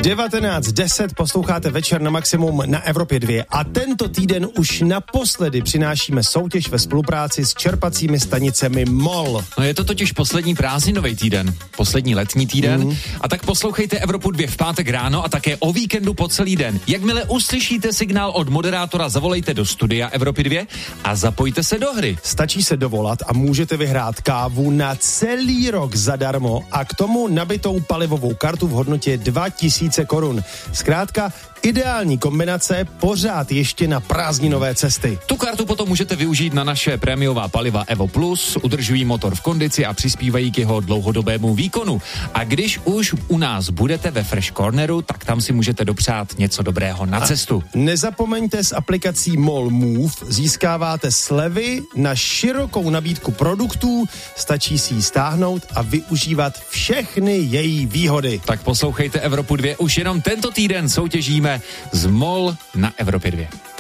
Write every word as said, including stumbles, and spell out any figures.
devatenáct deset posloucháte Večer na maximum na Evropě dva a tento týden už naposledy přinášíme soutěž ve spolupráci s čerpacími stanicemi MOL. No je to totiž poslední prázdninový týden, poslední letní týden mm. a tak poslouchejte Evropu dva v pátek ráno a také o víkendu po celý den. Jakmile uslyšíte signál od moderátora, zavolejte do studia Evropy dva a zapojte se do hry. Stačí se dovolat a můžete vyhrát kávu na celý rok zadarmo a k tomu nabitou palivovou kartu v hodnotě dva tisíce korun. Zkrátka ideální kombinace pořád ještě na prázdninové cesty. Tu kartu potom můžete využít na naše prémiová paliva Evo Plus, udržují motor v kondici a přispívají k jeho dlouhodobému výkonu. A když už u nás budete ve Fresh Corneru, tak tam si můžete dopřát něco dobrého na cestu. A nezapomeňte s aplikací MOL Move, získáváte slevy na širokou nabídku produktů, stačí si ji stáhnout a využívat všechny její výhody. Tak poslouchejte Evropu dva, už jenom tento týden soutěžíme z MOL na Evropě dva.